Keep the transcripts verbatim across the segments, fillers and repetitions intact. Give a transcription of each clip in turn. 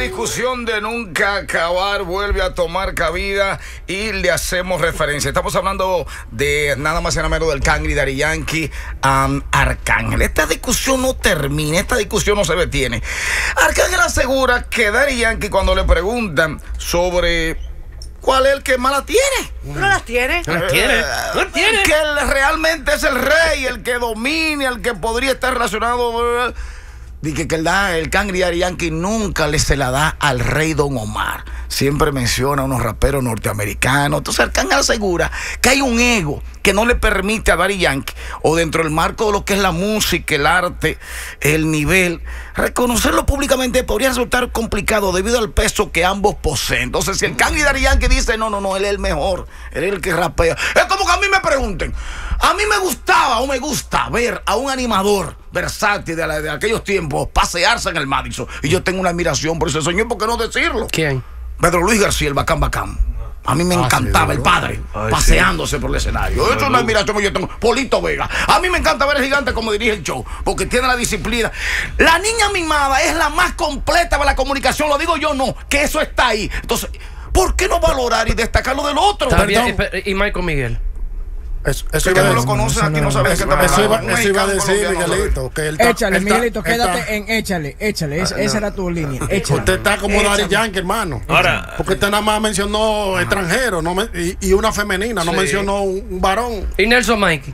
discusión de nunca acabar vuelve a tomar cabida y le hacemos referencia. Estamos hablando de nada más y nada menos del Cangri, Daddy Yankee, um, Arcángel. Esta discusión no termina, esta discusión no se detiene. Arcángel asegura que Daddy Yankee, cuando le preguntan sobre cuál es el que más la tiene, no las tiene, no las tiene, no las tiene, que él realmente es el rey, el que domina, el que podría estar relacionado. Dice que el, el Cangri Daddy Yankee nunca le se la da al rey Don Omar. Siempre menciona a unos raperos norteamericanos. Entonces Arcángel asegura que hay un ego que no le permite a Daddy Yankee, o dentro del marco de lo que es la música, el arte, el nivel, reconocerlo públicamente podría resultar complicado debido al peso que ambos poseen. Entonces si el Cangri Daddy Yankee dice no, no, no, él es el mejor, él es el que rapea, es como que a mí me pregunten, a mí me gustaba o me gusta ver a un animador versátil de, la, de aquellos tiempos pasearse en el Madison, y yo tengo una admiración por ese señor, ¿por qué no decirlo? ¿Quién? Pedro Luis García, el Bacán Bacán. A mí me ah, encantaba sí, el padre Ay, paseándose sí. por el escenario. Eso es una admiración que yo tengo. Polito Vega. A mí me encanta ver el gigante como dirige el show, porque tiene la disciplina. La niña mimada es la más completa de la comunicación. Lo digo yo, no, que eso está ahí. Entonces, ¿por qué no valorar y destacar lo del otro? Está bien, y Michael Miguel. Eso, eso es que no lo conoces aquí, no sabes que está eso iba, eso iba a decir, Miguelito. Que él está, échale, él está, Miguelito, quédate está, en échale, échale. Esa, esa era tu línea. Échale. Usted está como Daddy Yankee, hermano. Ahora, porque usted nada más mencionó ajá. extranjero no me, y, y una femenina, no sí. mencionó un, un varón. Y Nelson Mikey.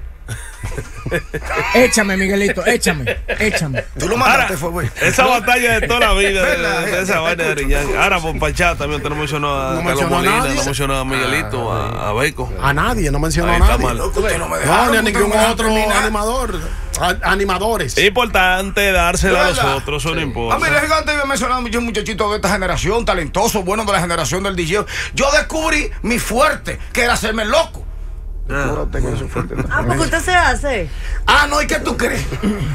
Échame, Miguelito, échame, échame. Tú lo mandaste, fue güey. Esa batalla de toda la vida, de, de, de esa vaina de Daddy Yankee. Ahora, por Pachá también usted no mencionó a no Carlos mencionó Molina, a no mencionó a Miguelito, a, a Beco. A nadie, no mencionó a nadie. No, no, ni a ningún otro animador. A, animadores. Es importante dársela a los otros, eso sí. no importa. A mí el gigante había mencionado muchos muchachitos de esta generación, talentosos, buenos de la generación del D J. Yo descubrí mi fuerte, que era hacerme loco. Ah, ah, porque usted se hace. Ah, no, ¿y qué tú crees?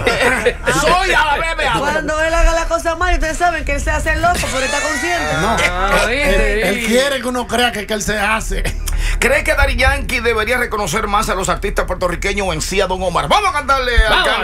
Soy a la bebé. Cuando él haga la cosa mal, ustedes saben que él se hace loco, pero está consciente. No, ah, él, él, él quiere que uno crea que, que él se hace. ¿Cree que Daddy Yankee debería reconocer más a los artistas puertorriqueños o en sí a Don Omar? Vamos a cantarle al